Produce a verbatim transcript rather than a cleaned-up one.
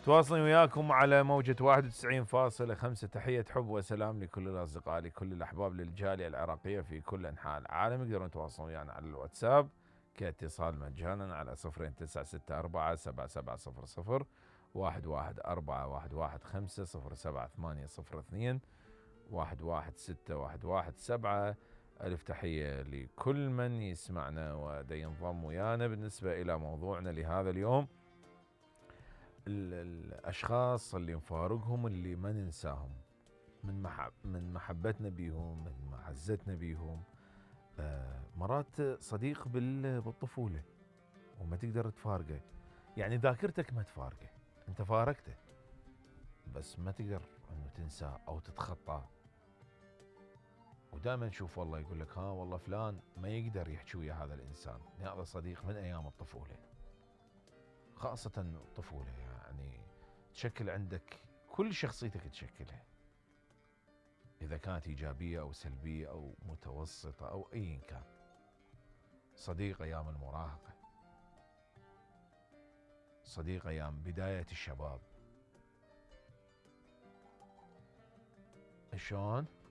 تواصلين وياكم على موجة واحد وتسعين فاصلة خمسة. تحية حب وسلام لكل الأصدقاء، لكل الأحباب، للجالية العراقية في كل أنحاء العالم. يقدرون يتواصلون ويانا على الواتساب كاتصال مجانا على صفرين تسعة ستة أربعة سبعة سبعة صفر صفر واحد واحد أربعة واحد واحد خمسة صفر سبعة ثمانية صفر اثنين واحد واحد ستة واحد واحد سبعة. ألف تحية لكل من يسمعنا ودا ينضم ويانا. بالنسبة إلى موضوعنا لهذا اليوم، الأشخاص اللي نفارقهم اللي ما ننساهم من محب من محبتنا بيهم، من معزتنا بيهم. آه مرات صديق بالطفولة وما تقدر تفارقه، يعني ذاكرتك ما تفارقه، انت فارقته بس ما تقدر انه تنساه او تتخطاه. ودائما نشوف والله يقول لك ها والله فلان ما يقدر يحكي ويا هذا الانسان، هذا صديق من ايام الطفولة. خاصة الطفولة يعني تشكل عندك كل شخصيتك، تشكلها إذا كانت إيجابية أو سلبية أو متوسطة أو أي كان. صديق أيام المراهقة، صديق أيام بداية الشباب. شلون؟